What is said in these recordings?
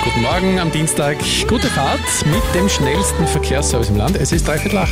Guten Morgen am Dienstag. Gute Fahrt mit dem schnellsten Verkehrsservice im Land. Es ist 7:45.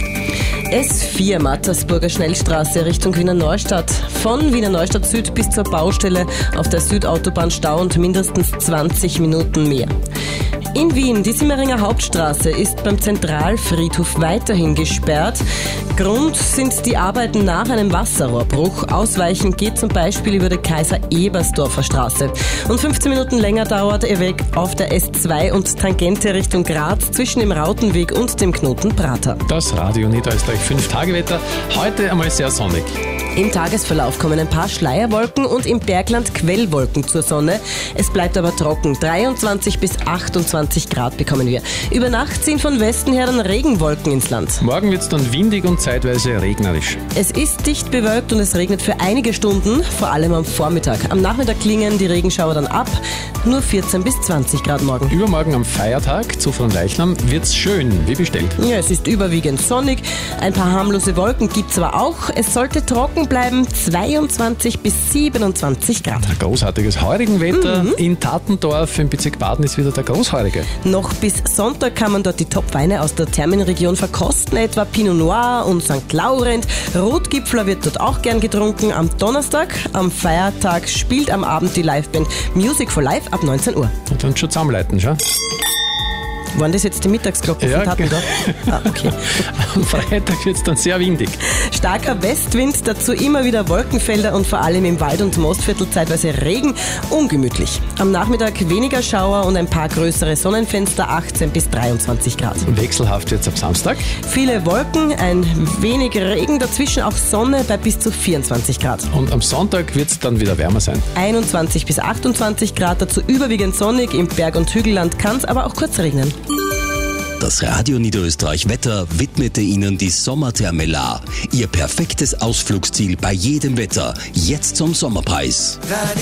S4 Mattersburger Schnellstraße Richtung Wiener Neustadt. Von Wiener Neustadt Süd bis zur Baustelle auf der Südautobahn Stau und mindestens 20 Minuten mehr. In Wien, die Simmeringer Hauptstraße ist beim Zentralfriedhof weiterhin gesperrt. Grund sind die Arbeiten nach einem Wasserrohrbruch. Ausweichen geht zum Beispiel über die Kaiser-Ebersdorfer Straße. Und 15 Minuten länger dauert ihr Weg auf der S2 und Tangente Richtung Graz zwischen dem Rautenweg und dem Knoten Prater. Das Radio Niederösterreich 5-Tage-Wetter. Heute einmal sehr sonnig. Im Tagesverlauf kommen ein paar Schleierwolken und im Bergland Quellwolken zur Sonne. Es bleibt aber trocken. 23 bis 28 Grad bekommen wir. Über Nacht ziehen von Westen her dann Regenwolken ins Land. Morgen wird es dann windig und zeitweise regnerisch. Es ist dicht bewölkt und es regnet für einige Stunden, vor allem am Vormittag. Am Nachmittag klingen die Regenschauer dann ab. Nur 14 bis 20 Grad morgen. Übermorgen am Feiertag zu Fronleichnam wird es schön, wie bestellt. Ja, es ist überwiegend sonnig. Ein paar harmlose Wolken gibt es aber auch. Es sollte trocken bleiben, 22 bis 27 Grad. Ein großartiges Heurigenwetter. In Tattendorf im Bezirk Baden ist wieder der Großheurige. Noch bis Sonntag kann man dort die Top-Weine aus der Thermenregion verkosten, etwa Pinot Noir und St. Laurent. Rotgipfler wird dort auch gern getrunken. Am Donnerstag, am Feiertag, spielt am Abend die Liveband Music for Life ab 19 Uhr. Und dann schon zusammenleiten, schau. Waren das jetzt die Mittagsglocken von Tattendorf? Okay. Am Freitag wird es dann sehr windig. Starker Westwind, dazu immer wieder Wolkenfelder und vor allem im Wald- und Mostviertel zeitweise Regen, ungemütlich. Am Nachmittag weniger Schauer und ein paar größere Sonnenfenster, 18 bis 23 Grad. Wechselhaft jetzt ab Samstag. Viele Wolken, ein wenig Regen, dazwischen auch Sonne bei bis zu 24 Grad. Und am Sonntag wird es dann wieder wärmer sein. 21 bis 28 Grad, dazu überwiegend sonnig, im Berg- und Hügelland kann es aber auch kurz regnen. Das Radio Niederösterreich Wetter widmete Ihnen die Sommertherme Lahr. Ihr perfektes Ausflugsziel bei jedem Wetter. Jetzt zum Sommerpreis.